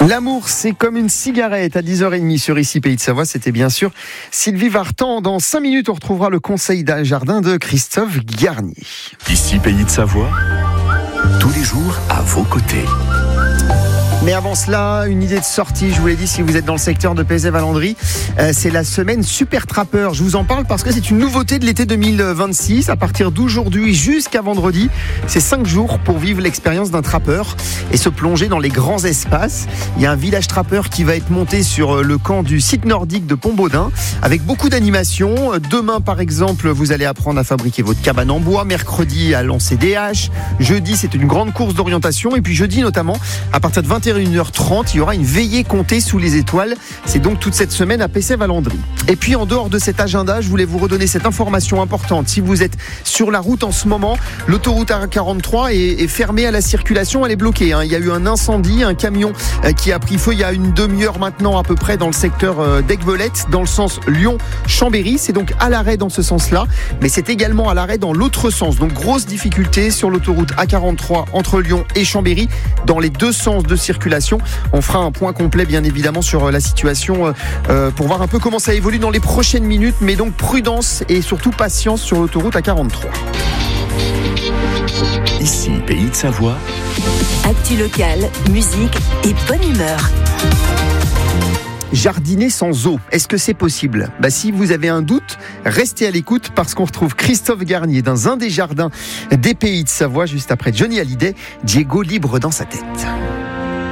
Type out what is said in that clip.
L'amour, c'est comme une cigarette à 10h30 sur Ici Pays de Savoie. C'était bien sûr Sylvie Vartan. Dans 5 minutes, on retrouvera le conseil d'un jardin de Christophe Garnier. Ici Pays de Savoie, tous les jours à vos côtés. Mais avant cela, une idée de sortie, je vous l'ai dit, si vous êtes dans le secteur de Pézet-Valandry, c'est la semaine Super Trappeur. Je vous en parle parce que c'est une nouveauté de l'été 2026. À partir d'aujourd'hui jusqu'à vendredi, c'est 5 jours pour vivre l'expérience d'un trappeur et se plonger dans les grands espaces. Il y a un village trappeur qui va être monté sur le camp du site nordique de Pont-Baudin avec beaucoup d'animations. Demain, par exemple, vous allez apprendre à fabriquer votre cabane en bois. Mercredi, à lancer des haches. Jeudi, c'est une grande course d'orientation. Et puis jeudi, notamment, à partir de 21h30, il y aura une veillée comptée sous les étoiles. C'est donc toute cette semaine à Pézet-Valandry. Et puis en dehors de cet agenda, je voulais vous redonner cette information importante. Si vous êtes sur la route en ce moment, l'autoroute A43 est fermée à la circulation, elle est bloquée. Il y a eu un incendie, un camion qui a pris feu il y a une demi-heure maintenant à peu près dans le secteur d'Aiguebelette, dans le sens Lyon-Chambéry. C'est donc à l'arrêt dans ce sens-là, mais c'est également à l'arrêt dans l'autre sens. Donc grosse difficulté sur l'autoroute A43 entre Lyon et Chambéry, dans les deux sens de circulation. On fera un point complet bien évidemment sur la situation pour voir un peu comment ça évolue dans les prochaines minutes, mais donc prudence et surtout patience sur l'autoroute A43. Ici Pays de Savoie, actu locale, musique et bonne humeur. Jardiner sans eau, est-ce que c'est possible ? Si vous avez un doute, restez à l'écoute parce qu'on retrouve Christophe Garnier dans un des jardins des Pays de Savoie juste après Johnny Hallyday, Diego libre dans sa tête.